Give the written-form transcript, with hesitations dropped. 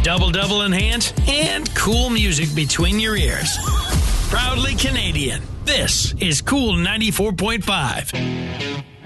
double in hand, and cool music between your ears. Proudly Canadian, this is Cool 94.5.